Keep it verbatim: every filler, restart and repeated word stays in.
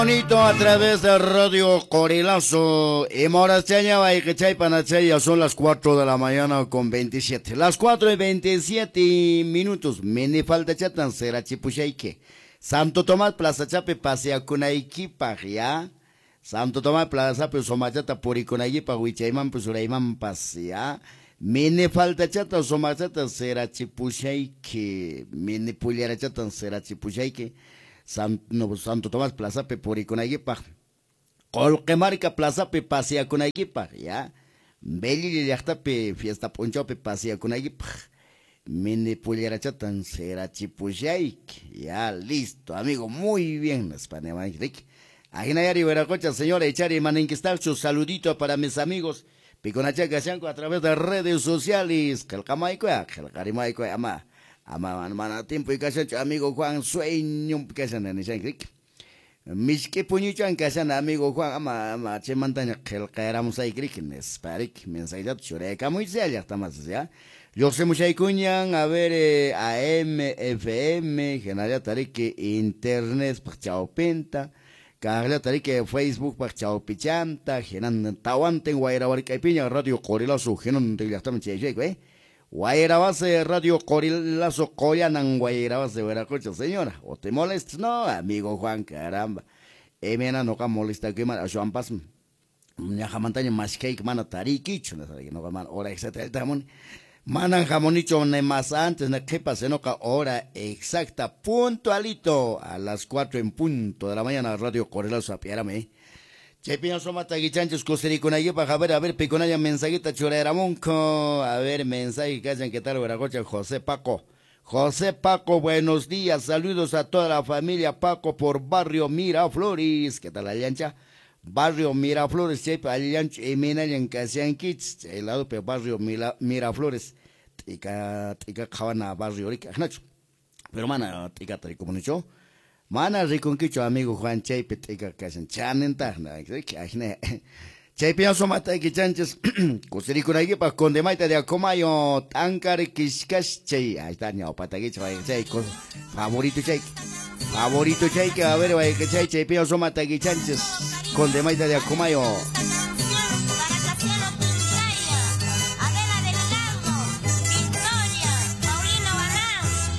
Bonito a través de Radio Corilazo. Y Morasteña y que ya son las cuatro de la mañana con veintisiete. Las cuatro y veintisiete minutos. Mini falta chatan será chipushayke. Santo Tomás Plaza Chape pasea con equipa ya. Santo Tomás Plaza pues somachata puri con equipa huichaiman pues uraiman pasea. Mini falta chata somachata será chipushayke. Mini puliera chatan será chipushayke. San, no, Santo Tomás Plaza pe puri con equipa. Colquemarca Plaza pe pasea con equipa ya. Belli yachta pe fiesta poncho pe pasea con equipa. Mini puliera chatan será chipushayk. Ya, listo, amigo, muy bien. Aginayari Veracocha, señora Echari Maninquistacho, saludito para mis amigos. Piconachaca Chanco a través de redes sociales. Calcamaico, Calcarimaico, ama. Ama, mana tiempo y casancho, amigo Juan, sueño, casan en ese Misque puñichan casan, amigo Juan, ama, ama, che mantaña, calcaramos ahí, criquines, parik, mensaje, chureca, muy seria, está más, ya. Yo sé mucha icuñan, a ver, eh, A M, F M, Generalia Tarique, Internet, Pachao Penta, Carla Tarique, Facebook, Pachao Pichanta, Genan Tawante, Guayrabarica y Piña, Radio Corilazo, Genan Tiliastamente, eh. Guayrabase, Radio Corilazo, Coyanan, Guayrabase, Veracruz, señora, o te molestes, no, amigo Juan, caramba. Eh, mena, no ca molesta, que man, a Joan Pas, ya jamantaña más cake, mana tariquicho, no man, hora etcétera, el tamón. Manan jamonicho ne más antes, ne que pase no ca hora exacta, puntualito, a las cuatro en punto de la mañana, Radio Corilazo, apiárame. Che pienso mata guichanchos coserico na yepa, a ver, a ver, piconaya mensajita chorera monco, a ver, mensaje que hayan que tal, Veracocha, José Paco. José Paco, buenos días, saludos a toda la familia Paco por Barrio Miraflores, ¿qué tal la llancha? Barrio Miraflores, chepa, allancho, y mina en Casian Kids, el lado pe Barrio Mira, Miraflores, tica, tica, cabana, Barrio Rica, Nacho. Pero mana, tica, como nicho. Mana riconquicho amigo Juan Chepe, tica, Casian Chanenta, Chepe, asomata que chanches, coserico na yepa, con de maita de acomayo, tankar, quiscas, che, ahí está, ñao, pataguicho, che, favorito, che. Favorito chay que a ver, vaya que chay, chay, pío, soma, tagui, chanches, con de maita de acomayo.